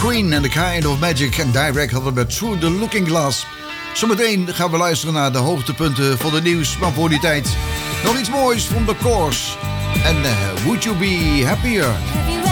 Queen and the Kind of Magic. En direct hadden we met Through the Looking Glass. Zometeen gaan we luisteren naar de hoogtepunten van de nieuws. Maar voor die tijd nog iets moois van The Course. En Would You Be Happier?